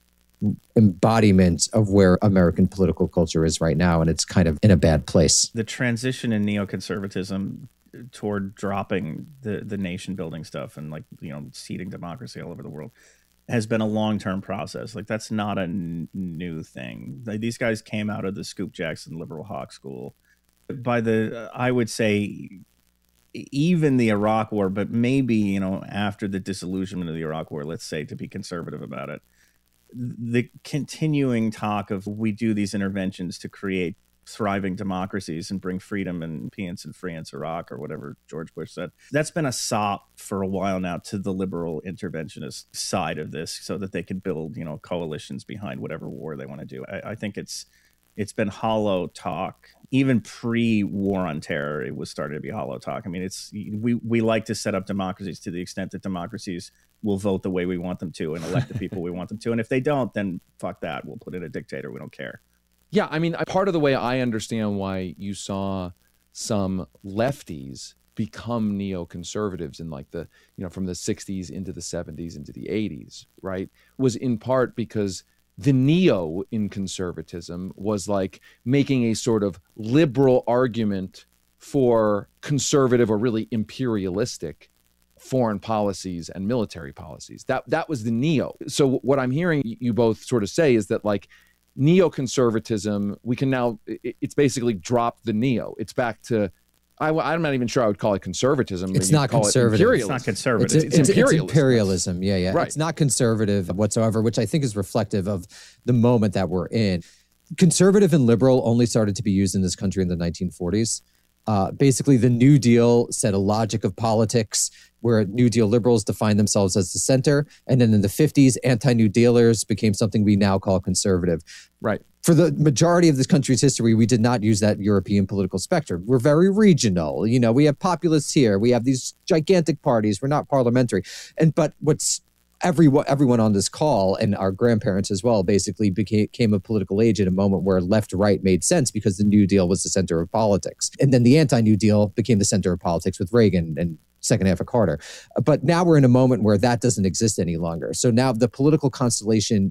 embodiment of where American political culture is right now, and it's kind of in a bad place. The transition in neoconservatism toward dropping the the nation building stuff and like, you know, seeding democracy all over the world has been a long-term process. Like, that's not a n- new thing. Like, these guys came out of the Scoop Jackson liberal hawk school. By the, I would say, even the Iraq war, but maybe, you know, after the disillusionment of the Iraq war, let's say, to be conservative about it, the continuing talk of we do these interventions to create thriving democracies and bring freedom and peace and France, Iraq, or whatever George Bush said. That's been a sop for a while now to the liberal interventionist side of this so that they can build, you know, coalitions behind whatever war they want to do. I, I think it's it's been hollow talk. Even pre-war on terror, it was starting to be hollow talk. I mean, it's we we like to set up democracies to the extent that democracies will vote the way we want them to and elect the people we want them to. And if they don't, then fuck that. We'll put in a dictator. We don't care. Yeah, I mean, part of the way I understand why you saw some lefties become neoconservatives in like the, you know, from the sixties into the seventies into the eighties, right, was in part because the neo in conservatism was like making a sort of liberal argument for conservative or really imperialistic foreign policies and military policies. That that was the neo. So what I'm hearing you both sort of say is that like neoconservatism, we can now, it's basically dropped the neo. It's back to, I, I'm not even sure I would call it conservatism. It's not conservative. It it's not conservative. It's, it's, it's, imperialism. it's imperialism. Yeah, yeah. Right. It's not conservative whatsoever, which I think is reflective of the moment that we're in. Conservative and liberal only started to be used in this country in the nineteen forties. Uh, basically, the New Deal set a logic of politics where New Deal liberals defined themselves as the center. And then in the fifties, anti-New Dealers became something we now call conservative. Right. For the majority of this country's history, we did not use that European political spectrum. We're very regional. You know, we have populists here. We have these gigantic parties. We're not parliamentary. And but what's Everyone, everyone on this call and our grandparents as well basically became, became a political age at a moment where left-right made sense because the New Deal was the center of politics. And then the anti-New Deal became the center of politics with Reagan and second half of Carter. But now we're in a moment where that doesn't exist any longer. So now the political constellation is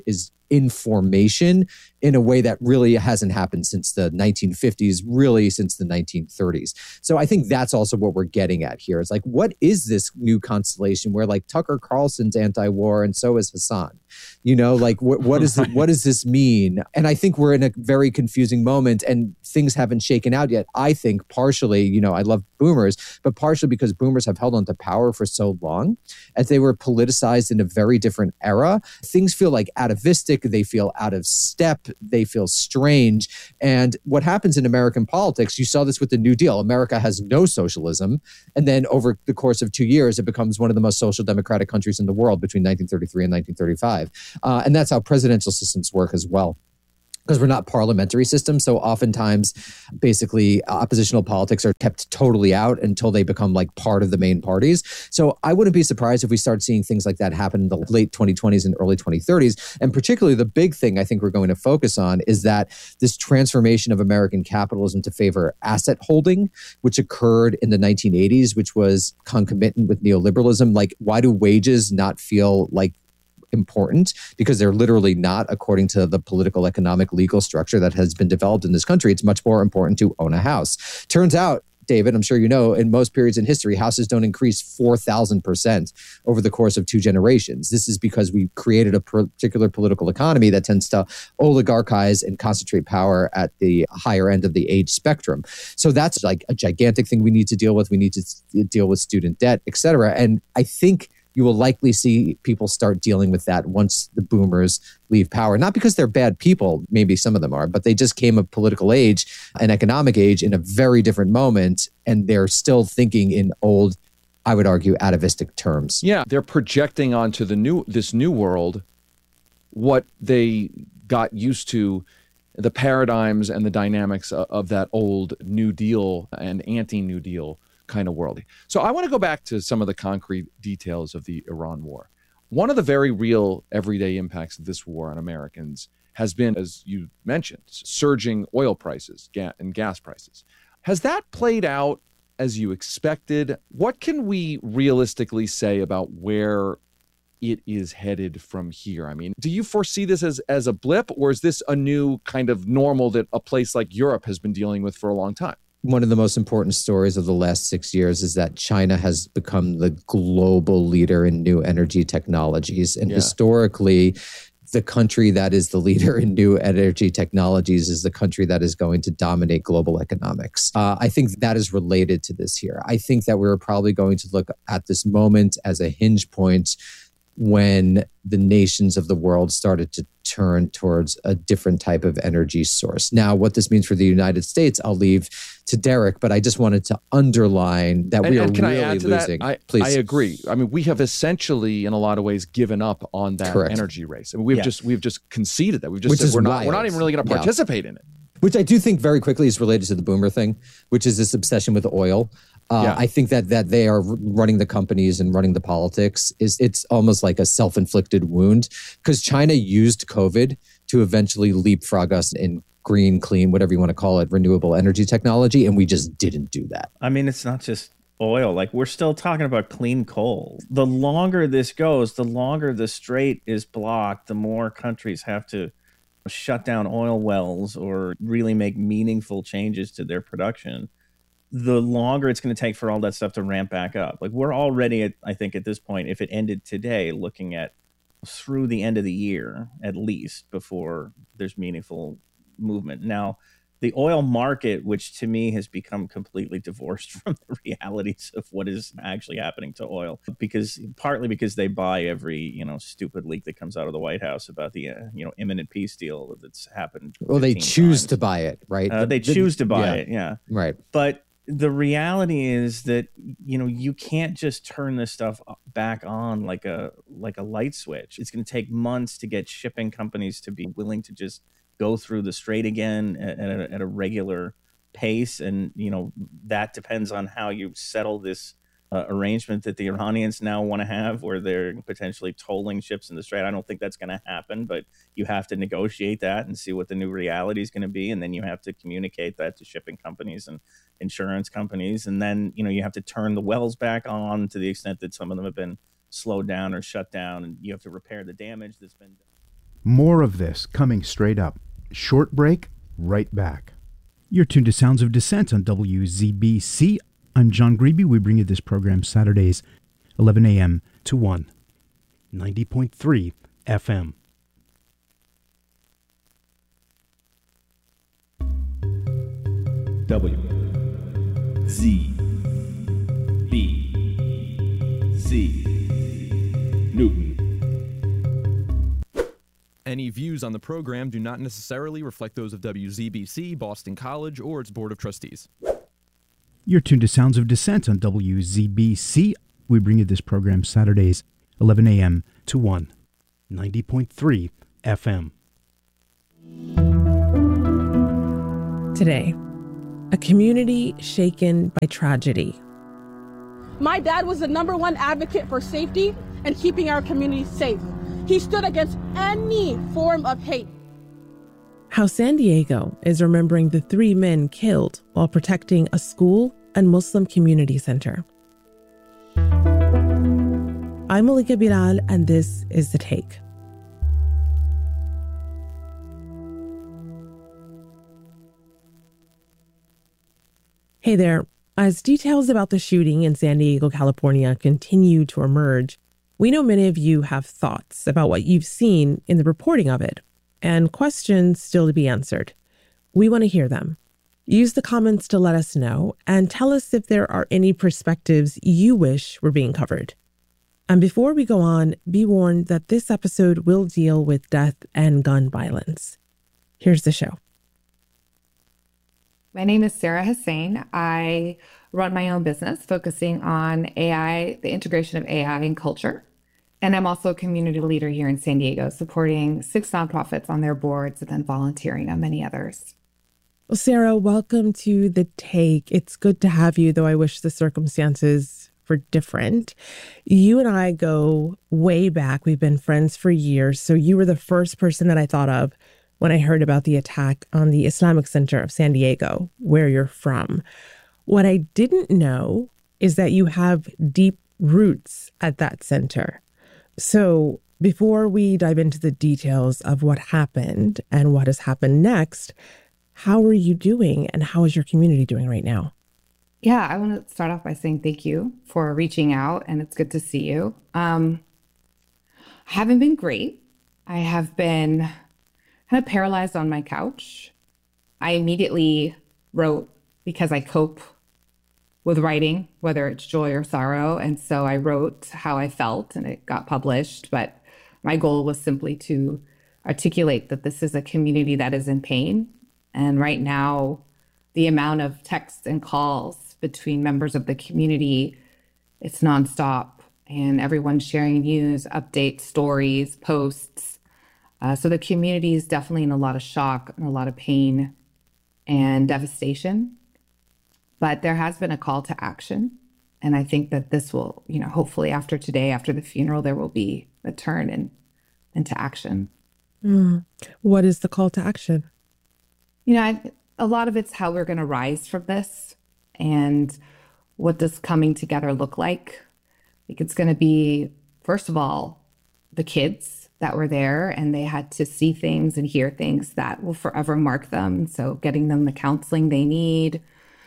information in a way that really hasn't happened since the nineteen fifties, really since the nineteen thirties. So I think that's also what we're getting at here. It's like, what is this new constellation where like Tucker Carlson's anti-war and so is Hassan? You know, like what what is it, what does this mean? And I think we're in a very confusing moment and things haven't shaken out yet. I think partially, you know, I love boomers, but partially because boomers have held on to power for so long, as they were politicized in a very different era. Things feel like atavistic, they feel out of step, they feel strange. And what happens in American politics, you saw this with the New Deal. America has no socialism. And then over the course of two years, it becomes one of the most social democratic countries in the world between nineteen thirty-three and nineteen thirty-five. Uh, and that's how presidential systems work as well, because we're not parliamentary systems. So oftentimes, basically, oppositional politics are kept totally out until they become like part of the main parties. So I wouldn't be surprised if we start seeing things like that happen in the late twenty twenties and early twenty thirties. And particularly the big thing I think we're going to focus on is that this transformation of American capitalism to favor asset holding, which occurred in the nineteen eighties, which was concomitant with neoliberalism. Like, why do wages not feel like important? Because they're literally not, according to the political, economic, legal structure that has been developed in this country. It's much more important to own a house. Turns out, David, I'm sure you know, in most periods in history, houses don't increase four thousand percent over the course of two generations. This is because we created a particular political economy that tends to oligarchize and concentrate power at the higher end of the age spectrum. So that's like a gigantic thing we need to deal with. We need to deal with student debt, et cetera. And I think you will likely see people start dealing with that once the boomers leave power. Not because they're bad people, maybe some of them are, but they just came of political age and economic age in a very different moment, and they're still thinking in old, I would argue, atavistic terms. Yeah, they're projecting onto the new this new world what they got used to, the paradigms and the dynamics of, of that old New Deal and anti-New Deal kind of world. So I want to go back to some of the concrete details of the Iran war. One of the very real everyday impacts of this war on Americans has been, as you mentioned, surging oil prices and gas prices. Has that played out as you expected? What can we realistically say about where it is headed from here? I mean, do you foresee this as, as a blip, or is this a new kind of normal that a place like Europe has been dealing with for a long time? One of the most important stories of the last six years is that China has become the global leader in new energy technologies. And yeah. historically, the country that is the leader in new energy technologies is the country that is going to dominate global economics. Uh, I think that is related to this here. I think that we're probably going to look at this moment as a hinge point when the nations of the world started to turn towards a different type of energy source. Now, what this means for the United States, I'll leave to Derek, but I just wanted to underline that and, we are and can really I add to losing. That? I, Please. I agree. I mean, we have essentially, in a lot of ways, given up on that Correct. energy race. I mean, we've Yeah. just we've just conceded that. We've just Which said is we're not wild. we're not even really going to Yeah. participate in it. Which I do think very quickly is related to the boomer thing, which is this obsession with oil. Uh, Yeah. I think that that they are r- running the companies and running the politics. Is it's almost like a self-inflicted wound, because China used COVID to eventually leapfrog us in green, clean, whatever you want to call it, renewable energy technology, and we just didn't do that. I mean, it's not just oil. Like, we're still talking about clean coal. The longer this goes, the longer the strait is blocked, the more countries have to shut down oil wells or really make meaningful changes to their production. The longer it's going to take for all that stuff to ramp back up. Like, we're already, at, I think, at this point, if it ended today, looking at through the end of the year, at least, before there's meaningful movement. Now, the oil market, which to me has become completely divorced from the realities of what is actually happening to oil, because partly because they buy every, you know, stupid leak that comes out of the White House about the, uh, you know, imminent peace deal that's happened. Well, they choose times. to buy it, right? Uh, they The- the- choose to buy yeah. it, yeah. Right. But the reality is that, you know, you can't just turn this stuff back on like a like a light switch. It's going to take months to get shipping companies to be willing to just go through the strait again at, at, a, at a regular pace. And, you know, that depends on how you settle this uh, arrangement that the Iranians now want to have, where they're potentially tolling ships in the strait. I don't think that's going to happen, but you have to negotiate that and see what the new reality is going to be. And then you have to communicate that to shipping companies and insurance companies. And then, you know, you have to turn the wells back on to the extent that some of them have been slowed down or shut down, and you have to repair the damage that's been done. More of this coming straight up. Short break, right back. You're tuned to Sounds of Dissent on W Z B C. I'm John Grebe. We bring you this program Saturdays, eleven a.m. to one. ninety point three F M. W Z B C Newton. Any views on the program do not necessarily reflect those of W Z B C, Boston College, or its Board of Trustees. You're tuned to Sounds of Dissent on W Z B C. We bring you this program Saturdays, eleven a.m. to one. ninety point three F M. Today, a community shaken by tragedy. My dad was the number one advocate for safety and keeping our community safe. He stood against any form of hate. How San Diego is remembering the three men killed while protecting a school and Muslim community center. I'm Malika Bilal, and this is The Take. Hey there. As details about the shooting in San Diego, California continue to emerge, we know many of you have thoughts about what you've seen in the reporting of it, and questions still to be answered. We want to hear them. Use the comments to let us know, and tell us if there are any perspectives you wish were being covered. And before we go on, be warned that this episode will deal with death and gun violence. Here's the show. My name is Sarah Hussein. I run my own business focusing on A I, the integration of A I in culture. And I'm also a community leader here in San Diego, supporting six nonprofits on their boards and then volunteering on many others. Well, Sarah, welcome to The Take. It's good to have you, though I wish the circumstances were different. You and I go way back. We've been friends for years. So you were the first person that I thought of when I heard about the attack on the Islamic Center of San Diego, where you're from. What I didn't know is that you have deep roots at that center. So before we dive into the details of what happened and what has happened next, how are you doing and how is your community doing right now? Yeah, I want to start off by saying thank you for reaching out, and it's good to see you. Um, I haven't been great. I have been kind of paralyzed on my couch. I immediately wrote because I cope with writing, whether it's joy or sorrow. And so I wrote how I felt and it got published. But my goal was simply to articulate that this is a community that is in pain. And right now, the amount of texts and calls between members of the community, it's nonstop. And everyone's sharing news, updates, stories, posts. Uh, so the community is definitely in a lot of shock and a lot of pain and devastation. But there has been a call to action. And I think that this will, you know, hopefully after today, after the funeral, there will be a turn in, into action. Mm. What is the call to action? You know, I, a lot of it's how we're going to rise from this and what does coming together look like. I think it's going to be, first of all, the kids that were there, and they had to see things and hear things that will forever mark them. So getting them the counseling they need,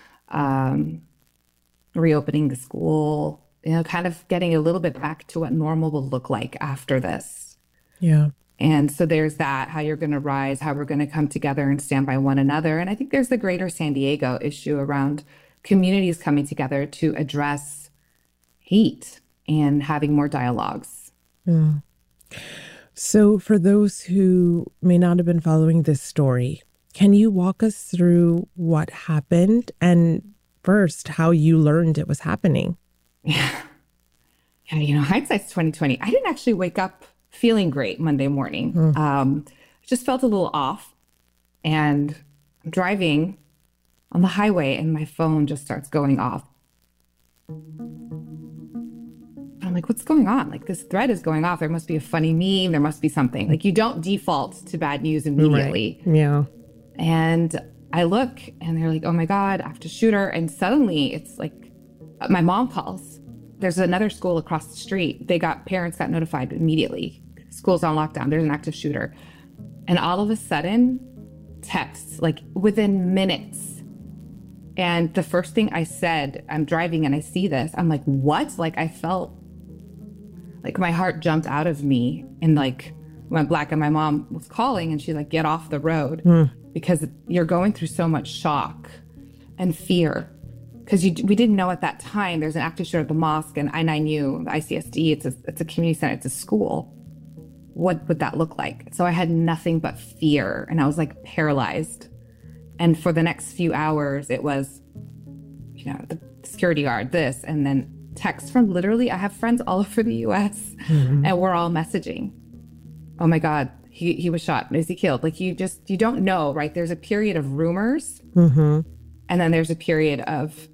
um, reopening the school, you know, kind of getting a little bit back to what normal will look like after this. Yeah. And so there's that, how you're going to rise, how we're going to come together and stand by one another. And I think there's the greater San Diego issue around communities coming together to address hate and having more dialogues. Yeah. So for those who may not have been following this story, can you walk us through what happened and first how you learned it was happening? Yeah. Yeah, you know, hindsight's twenty twenty. I didn't actually wake up feeling great Monday morning. Mm. Um, just felt a little off. And I'm driving on the highway and my phone just starts going off. I'm like, what's going on? Like, this thread is going off. There must be a funny meme. There must be something. Like, you don't default to bad news immediately. Right. Yeah. And I look and they're like, oh my God, active shooter. And suddenly it's like, my mom calls. There's another school across the street. They got, parents got notified immediately. school's on lockdown, there's an active shooter. And all of a sudden, texts, like within minutes. And the first thing I said, I'm driving and I see this, I'm like, what? Like I felt like my heart jumped out of me and like went black, and my mom was calling and she's like, get off the road mm. because you're going through so much shock and fear. Because we didn't know at that time there's an active shooter at the mosque and I nine U, the I C S D, it's a, it's a community center, it's a school. What would that look like? So I had nothing but fear and I was like paralyzed. And for the next few hours, it was, you know, the security guard, this, and then texts from literally, I have friends all over the U S mm-hmm. and we're all messaging. Oh my God, he, he was shot. Is he killed? Like you just, you don't know, right? There's a period of rumors mm-hmm. and then there's a period of